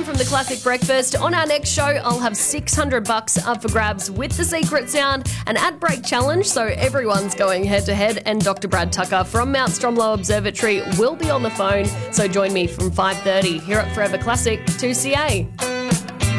Sam from the Classic Breakfast. On our next show, I'll have $600 up for grabs with the secret sound, an ad-break challenge, so everyone's going head-to-head, and Dr. Brad Tucker from Mount Stromlo Observatory will be on the phone, so join me from 5:30 here at Forever Classic 2CA.